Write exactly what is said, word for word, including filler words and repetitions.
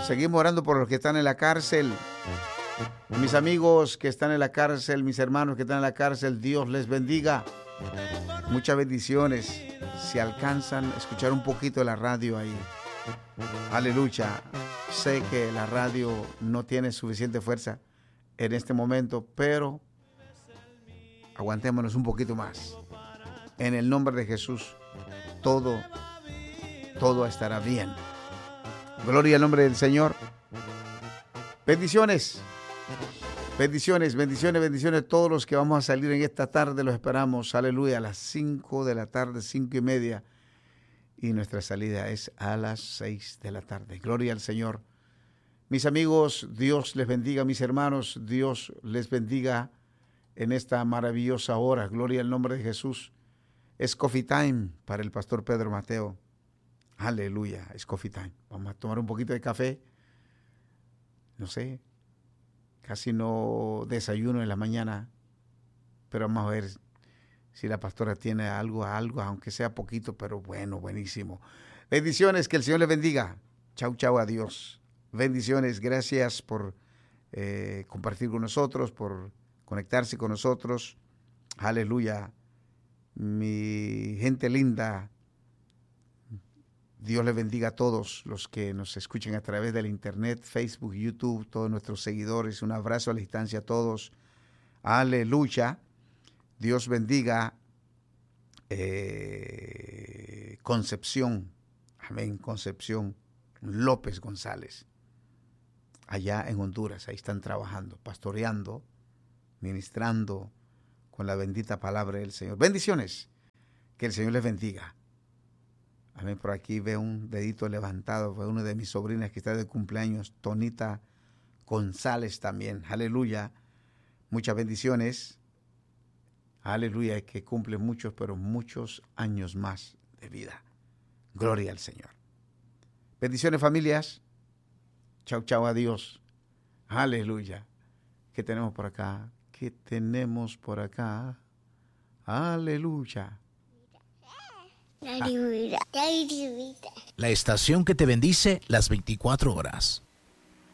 Seguimos orando por los que están en la cárcel. Mis amigos que están en la cárcel, mis hermanos que están en la cárcel, Dios les bendiga. Muchas bendiciones. Si alcanzan a escuchar un poquito de la radio ahí. Aleluya. Sé que la radio no tiene suficiente fuerza en este momento, pero aguantémonos un poquito más. En el nombre de Jesús, todo, todo estará bien. Gloria al nombre del Señor. Bendiciones. Bendiciones, bendiciones, bendiciones. Todos los que vamos a salir en esta tarde los esperamos. Aleluya, a las cinco de la tarde, cinco y media. Y nuestra salida es a las seis de la tarde. Gloria al Señor. Mis amigos, Dios les bendiga. Mis hermanos, Dios les bendiga en esta maravillosa hora. Gloria al nombre de Jesús. Es Coffee Time para el pastor Pedro Mateo. Aleluya, es Coffee Time. Vamos a tomar un poquito de café. No sé, casi no desayuno en la mañana, pero vamos a ver si la pastora tiene algo, algo, aunque sea poquito, pero bueno, buenísimo. Bendiciones, que el Señor les bendiga. Chau, chau, adiós. Bendiciones, gracias por eh, compartir con nosotros, por conectarse con nosotros. Aleluya. Mi gente linda, Dios les bendiga a todos los que nos escuchen a través del internet, Facebook, YouTube, todos nuestros seguidores. Un abrazo a la distancia a todos. Aleluya. Dios bendiga eh, Concepción. Amén, Concepción López González. Allá en Honduras, ahí están trabajando, pastoreando, ministrando con la bendita palabra del Señor. Bendiciones. Que el Señor les bendiga. Amén. Por aquí veo un dedito levantado. Fue una de mis sobrinas que está de cumpleaños, Tonita González también. Aleluya. Muchas bendiciones. Aleluya. Que cumple muchos, pero muchos años más de vida. Gloria al Señor. Bendiciones, familias. Chau, chau, adiós. Aleluya. ¿Qué tenemos por acá? ¿Qué tenemos por acá? Aleluya. La estación que te bendice las veinticuatro horas.